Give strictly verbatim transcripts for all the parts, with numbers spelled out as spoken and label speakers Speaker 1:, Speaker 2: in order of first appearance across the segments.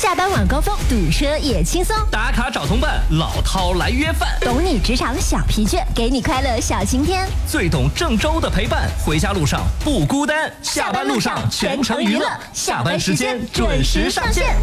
Speaker 1: 下班晚高峰，堵车也轻松。
Speaker 2: 打卡找同伴，老饕来约饭。
Speaker 1: 懂你职场小疲倦，给你快乐小晴天。
Speaker 2: 最懂郑州的陪伴，回家路上不孤单。下班路上全程娱乐，下班时间准时上线。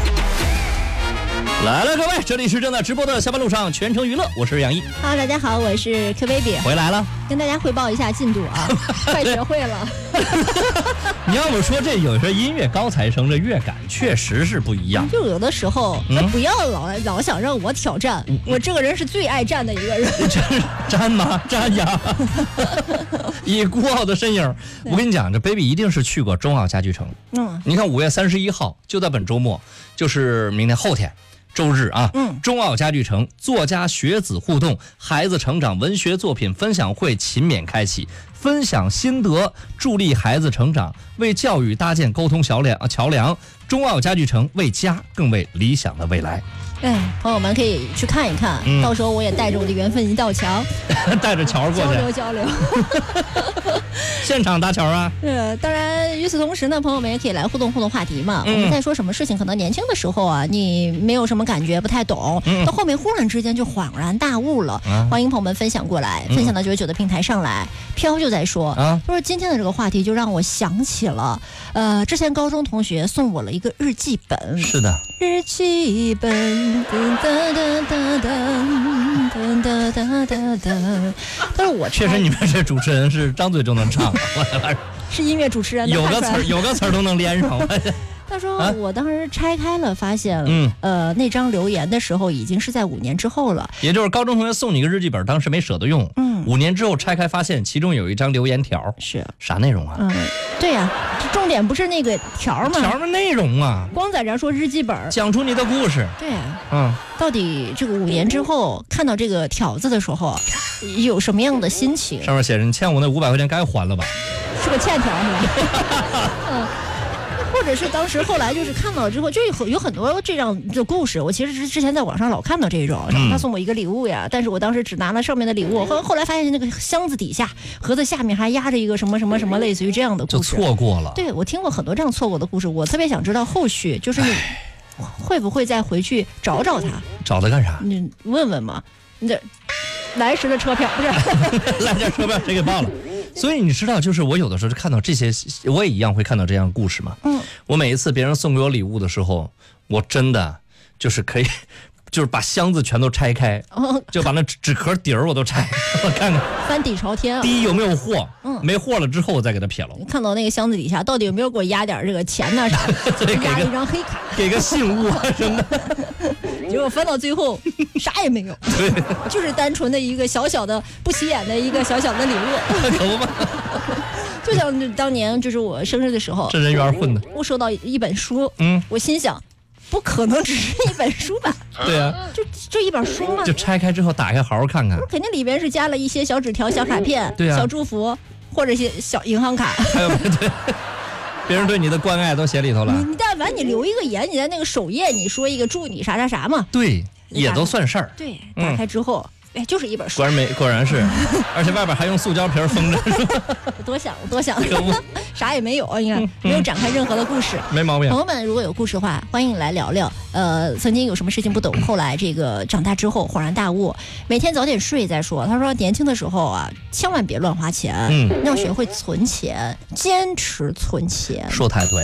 Speaker 2: 来了，各位，这里是正在直播的下班路上全程娱乐，我是杨毅。
Speaker 1: Hello， 大家好，我是 Q baby，
Speaker 2: 回来了，
Speaker 1: 跟大家汇报一下进度啊，快学会了。
Speaker 2: 你要我说，这有些音乐高材生，这乐感确实是不一样。
Speaker 1: 就有的时候，那、
Speaker 2: 嗯、
Speaker 1: 不要老老想让我挑战、嗯，我这个人是最爱战的一个人。
Speaker 2: 战吗？战呀！以孤傲的身影，我跟你讲，这 baby 一定是去过中奥家具城。嗯，你看五月三十一号，就在本周末，就是明天后天。周日啊，嗯，中奥家具城作家学子互动孩子成长文学作品分享会勤勉开启，分享心得，助力孩子成长，为教育搭建沟通桥梁啊桥梁。中奥家具城为家更为理想的未来。
Speaker 1: 哎，朋友们可以去看一看，嗯、到时候我也带着我的缘分一道墙，
Speaker 2: 带着桥过去
Speaker 1: 交流交流，
Speaker 2: 现场搭桥啊。
Speaker 1: 是，当然与此同时呢，朋友们也可以来互动互动话题嘛。嗯、我们在说什么事情，可能年轻的时候啊，你没有什么感觉，不太懂，嗯、到后面忽然之间就恍然大悟了。嗯、欢迎朋友们分享过来，分享到九九九的平台上来。飘就在说，啊、他说今天的这个话题就让我想起了，呃，之前高中同学送我了一个日记本。
Speaker 2: 是的，
Speaker 1: 日记本。噔噔噔噔噔噔噔噔噔，但是我
Speaker 2: 确实你们这主持人是张嘴就能唱，
Speaker 1: 是音乐主持人，
Speaker 2: 有个词有个词都能连上。
Speaker 1: 他说我当时拆开了，发现嗯呃那张留言的时候已经是在五年之后了，
Speaker 2: 也就是高中同学送你一个日记本，当时没舍得用，嗯，五年之后拆开发现其中有一张留言条，
Speaker 1: 是
Speaker 2: 啥内容啊？
Speaker 1: 嗯，对呀、啊，重点不是那个条吗？
Speaker 2: 条的内容啊，
Speaker 1: 光在这说日记本，
Speaker 2: 讲出你的故事。
Speaker 1: 对啊，嗯，到底这个五年之后看到这个条子的时候，有什么样的心情？
Speaker 2: 上面写着你欠我那五百块钱该还了吧？
Speaker 1: 是个欠条是吧？嗯。或者是当时后来就是看到之后，就有有很多这样的故事。我其实是之前在网上老看到这种，什么他送我一个礼物呀，但是我当时只拿了上面的礼物，后后来发现那个箱子底下盒子下面还压着一个什么什么什么，类似于这样的故事，
Speaker 2: 就错过了。
Speaker 1: 对，我听过很多这样错过的故事，我特别想知道后续就是你会不会再回去找找他？
Speaker 2: 找他干啥？
Speaker 1: 你问问嘛，你这来时的车票不是
Speaker 2: 来点车票谁给报了？所以你知道，就是我有的时候看到这些，我也一样会看到这样的故事嘛。嗯，我每一次别人送给我礼物的时候，我真的就是可以，就是把箱子全都拆开，哦、就把那纸壳底儿我都拆，我看看
Speaker 1: 翻底朝天。
Speaker 2: 第一有没有货，嗯，没货了之后我再给它撇了。
Speaker 1: 看到那个箱子底下到底有没有给我压点这个钱呢啥的，压了一张黑卡，
Speaker 2: 给个信物啊什么的。
Speaker 1: 结果翻到最后啥也没有，对，就是单纯的一个小小的不起眼的一个小小的礼物，
Speaker 2: 可不嘛。
Speaker 1: 就像当年就是我生日的时候，
Speaker 2: 这人缘混的，
Speaker 1: 我收到一本书，嗯，我心想，不可能只是一本书吧？
Speaker 2: 对啊，
Speaker 1: 就就一本书嘛，
Speaker 2: 就拆开之后打开好好看看，
Speaker 1: 肯定里边是加了一些小纸条、小卡片，对啊，小祝福或者一些小银行卡，
Speaker 2: 还有对。别人对你的关爱都写里头了。
Speaker 1: 你但凡你留一个言，你在那个首页你说一个祝你啥啥啥嘛，
Speaker 2: 对，也都算事儿。
Speaker 1: 对，打开之后，嗯、哎，就是一本书。
Speaker 2: 果然没，果然是，而且外边还用塑胶皮封着。
Speaker 1: 我多想，我多想，啥也没有，你看、嗯、没有展开任何的故事，
Speaker 2: 没毛病。
Speaker 1: 朋友们如果有故事的话，欢迎来聊聊。呃，曾经有什么事情不懂，后来这个长大之后恍然大悟。每天早点睡再说。他说年轻的时候啊，千万别乱花钱，嗯，要学会存钱，坚持存钱。
Speaker 2: 说太对。